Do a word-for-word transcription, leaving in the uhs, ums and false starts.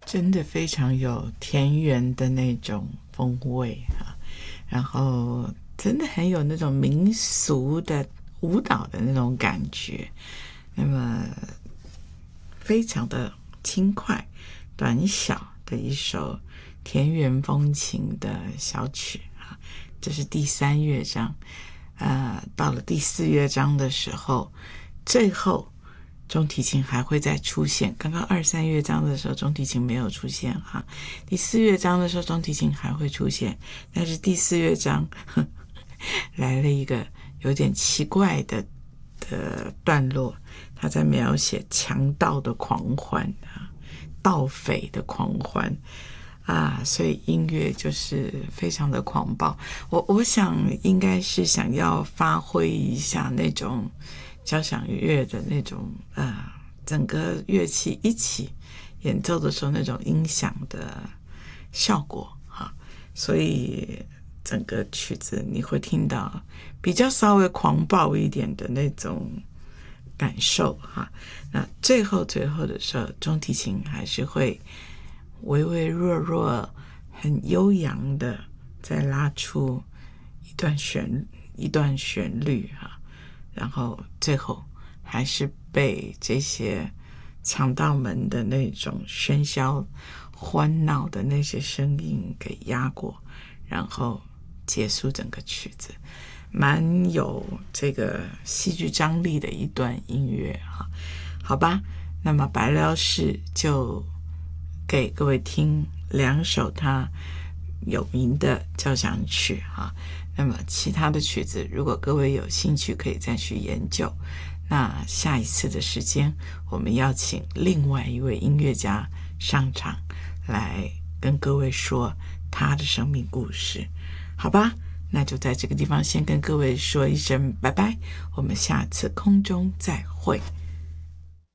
真的非常有田园的那种风味啊，然后真的很有那种民俗的舞蹈的那种感觉，那么非常的轻快短小的一首田园风情的小曲啊，这是第三乐章。呃，到了第四乐章的时候，最后中提琴还会再出现。刚刚二三乐章的时候中提琴没有出现哈，第四乐章的时候中提琴还会出现，但是第四乐章呵呵来了一个有点奇怪的的段落，他在描写强盗的狂欢啊，盗匪的狂欢啊，所以音乐就是非常的狂暴。我我想应该是想要发挥一下那种交响乐的那种呃，整个乐器一起演奏的时候那种音响的效果哈，所以整个曲子你会听到比较稍微狂暴一点的那种感受哈。那最后最后的时候，中提琴还是会微微弱弱很悠扬的再拉出一段旋一段旋律哈，然后最后还是被这些强盗们的那种喧嚣欢闹的那些声音给压过，然后结束整个曲子，蛮有这个戏剧张力的一段音乐哈。好吧，那么白辽士就给各位听两首他有名的交响曲哈。那么其他的曲子如果各位有兴趣可以再去研究，那下一次的时间我们邀请另外一位音乐家上场来跟各位说他的生命故事，好吧，那就在这个地方先跟各位说一声拜拜，我们下次空中再会。